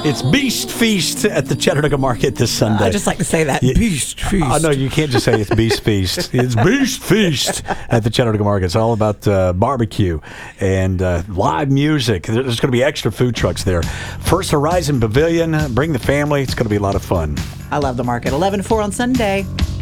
It's Beast Feast at the Chattanooga Market this Sunday. I just like to say that. Beast Feast. Oh, no, you can't just say it's Beast Feast. It's Beast Feast at the Chattanooga Market. It's all about barbecue and live music. There's going to be extra food trucks there. First Horizon Pavilion. Bring the family. It's going to be a lot of fun. I love the market. 11 to 4 on Sunday.